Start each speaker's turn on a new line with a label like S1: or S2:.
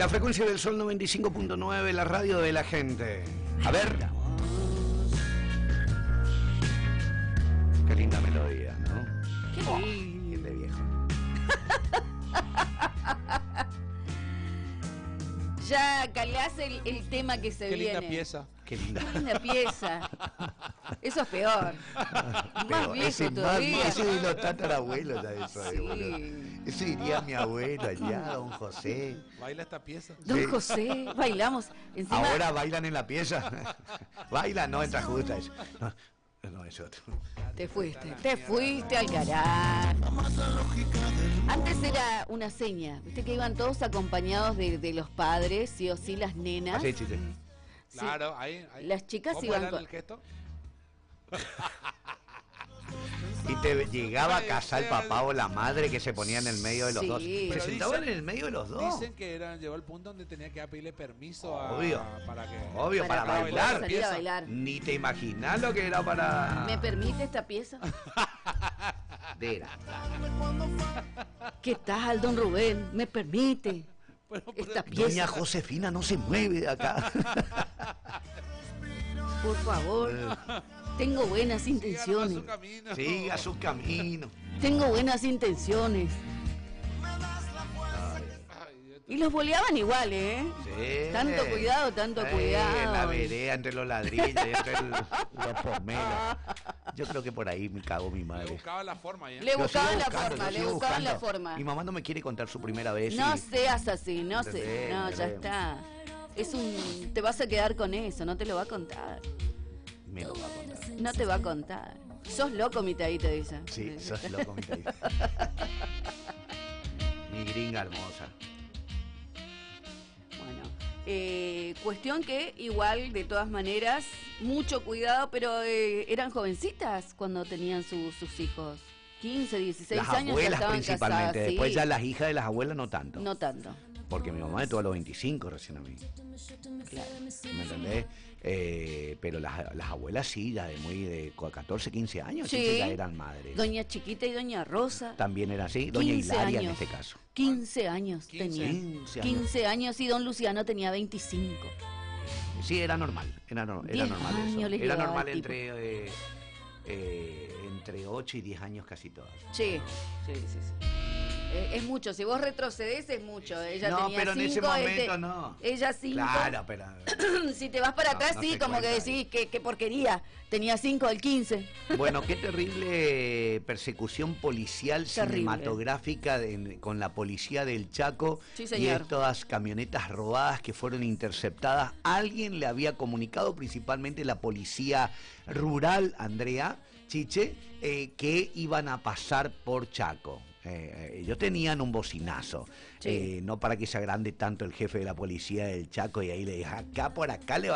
S1: La frecuencia del Sol 95.9, la radio de la gente. A ver. Qué linda melodía, ¿no?
S2: Qué lindo.
S1: De viejo.
S2: Ya calás el tema que se
S3: Qué
S2: viene.
S3: linda pieza.
S1: Qué linda.
S2: Qué linda pieza. Eso es peor. Más viejo todavía.
S1: Ese de los tatarabuelos ya eso
S2: Sí.
S1: boludo. Eso diría mi abuelo allá, don José.
S3: Baila esta pieza.
S2: Don
S1: Sí.
S2: José, bailamos. Encima,
S1: Ahora bailan en la pieza. Bailan, no entra justa eso. No, es otro.
S2: te fuiste al carajo. Antes era una seña, viste que iban todos acompañados de los padres, sí o sí, las nenas.
S1: Así, sí.
S2: Sí.
S3: Claro, ahí.
S2: Las chicas
S3: ¿Cómo
S2: iban
S3: era
S2: con...
S3: el gesto?
S1: Y te llegaba a casa el papá o la madre que se ponía en el medio de los
S2: Sí.
S1: dos. Se
S3: Pero
S1: sentaban
S3: dicen-
S1: en el medio de los dos.
S3: Dicen que llegó el punto donde tenía que pedirle permiso
S1: Obvio.
S3: para que...
S1: Obvio, para
S2: poder
S1: bailar.
S2: salir a bailar.
S1: Ni te imaginas lo que era para...
S2: ¿Me permite esta pieza?
S1: Era.
S2: ¿Qué tal, don Rubén? ¿Me permite
S3: Pero-
S2: esta
S1: Doña
S2: pieza?
S1: Josefina no se mueve de acá.
S2: Por favor. Tengo buenas
S3: Síganlo a
S2: intenciones.
S3: su camino.
S1: Siga su camino.
S2: Tengo buenas intenciones.
S3: Ay,
S2: Y los boleaban igual, ¿eh?
S1: Sí.
S2: Tanto cuidado, tanto cuidado.
S1: En la vereda, entre los ladrillos, entre los pomelos. Yo creo que por ahí me cagó mi
S3: Le
S1: madre.
S3: buscaba la forma. ¿eh?
S2: Le
S1: Yo
S2: buscaban
S1: sigo
S2: la
S1: buscando,
S2: forma,
S1: yo
S2: le
S1: sigo
S2: buscaban la
S1: buscando.
S2: forma.
S1: Mi mamá no me quiere contar su primera vez.
S2: No
S1: y-
S2: seas así, no sé.
S1: Bebé,
S2: No, ya
S1: bebé.
S2: está. Te vas a quedar con eso, no te lo va a contar.
S1: Me lo va a contar.
S2: No te va a contar. Sos loco, mitadita, dice.
S1: Sí, sos loco, mi taíta. Mi gringa hermosa.
S2: Bueno, cuestión que igual, de todas maneras, mucho cuidado, pero eran jovencitas cuando tenían sus hijos. 15, 16
S1: Las
S2: años ya
S1: abuelas
S2: estaban
S1: principalmente.
S2: casadas.
S1: Después
S2: sí.
S1: ya las hijas de las abuelas no tanto.
S2: No tanto.
S1: Porque mi mamá me tuvo a los 25 recién a mí.
S2: Claro.
S1: ¿Me entendés? Pero las abuelas sí, ya de 14, 15 años,
S2: Sí.
S1: sí, ya eran madres.
S2: Doña Chiquita y Doña Rosa.
S1: También era así. Doña
S2: 15
S1: Hilaria
S2: años.
S1: en este caso.
S2: 15 años
S3: 15.
S2: tenía.
S1: 15 años.
S2: 15 años y don Luciano tenía 25.
S1: Sí, era normal. Era
S2: 10
S1: normal
S2: años
S1: eso.
S2: les
S1: Era
S2: llevaba
S1: normal
S2: el tipo.
S1: entre 8 y 10 años casi todas.
S2: Sí, sí, sí. Es mucho, si vos retrocedés es mucho. Ella
S1: No,
S2: tenía
S1: pero en ese
S2: 5,
S1: momento no.
S2: Ella 5.
S1: Claro, pero...
S2: Si te vas para
S1: No,
S2: atrás,
S1: no
S2: sí,
S1: se
S2: como que
S1: cuenta
S2: decís, qué porquería. Tenía 5 del 15.
S1: Bueno, qué terrible persecución policial
S2: Terrible.
S1: cinematográfica con la policía del Chaco.
S2: Sí,
S1: y
S2: señor.
S1: estas camionetas robadas que fueron interceptadas. Alguien le había comunicado, principalmente la policía rural, Andrea Chiche, que iban a pasar por Chaco. Ellos tenían un bocinazo,
S2: Sí.
S1: no para que se agrande tanto el jefe de la policía del Chaco y ahí le diga, acá por acá le va